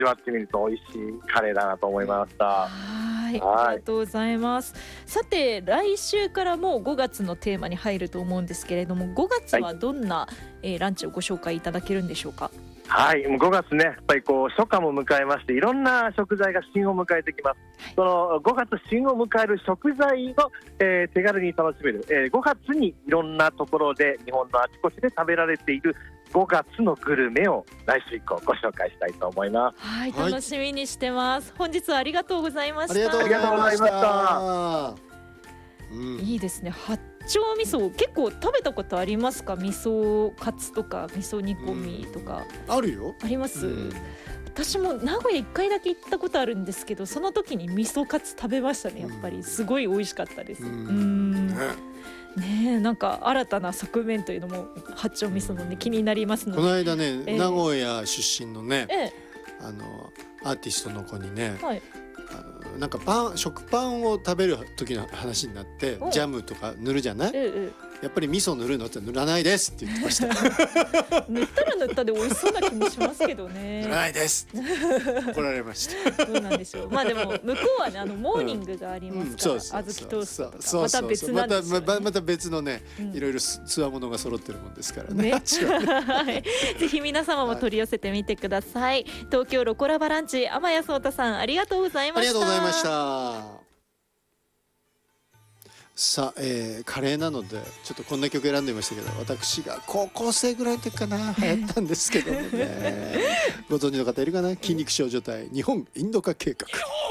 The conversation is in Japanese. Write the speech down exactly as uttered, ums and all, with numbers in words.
わってみると美味しいカレーだなと思いました。 はい、ありがとうございます。さて来週からもうごがつのテーマに入ると思うんですけれども、ごがつはどんな、はい、えー、ランチをご紹介いただけるんでしょうか。 はい、もうごがつね、やっぱりこう初夏も迎えまして、いろんな食材が旬を迎えてきます。はい、そのごがつ旬を迎える食材の、えー、手軽に楽しめる、えー、ごがつにいろんなところで日本のあちこちで食べられているごがつのグルメを来週以降ご紹介したいと思います。 はい、楽しみにしてます。本日はありがとうございました。 ありがとうございました。 うん、いいですね。八丁味噌結構食べたことありますか？味噌カツとか味噌煮込みとか、 うん、あるよ。 あります、うん、私も名古屋いっかいだけ行ったことあるんですけど、その時に味噌カツ食べましたね。やっぱりすごい美味しかったです。うん、うんねねえ、なんか新たな側面というのも八丁味噌のね気になりますので、 この間ね、 えー、 名古屋出身のね、 えー、 あのアーティストの子にね、 はい、 あのなんかパン食パンを食べる時の話になって、ジャムとか塗るじゃない、ええ、やっぱり味噌塗るのって塗らないですって言ってました塗ったら塗ったで美味しそうな気もしますけどね。 塗らないです怒られましたどうなんでしょう。まあでも向こうはね、あのモーニングがありますから、小豆トーストとかまた別なんですよね。 またまた別のね、いろいろつわものが揃ってるもんですからね。 ねはい、ぜひ皆様も取り寄せてみてください。東京ロコラバランチ、天谷壮太さんありがとうございました。 ありがとうございました。さあ、えー、カレーなのでちょっとこんな曲選んでみましたけど、私が高校生ぐらいの時かな流行ったんですけどもねご存知の方いるかな。筋肉少女隊日本インド化計画。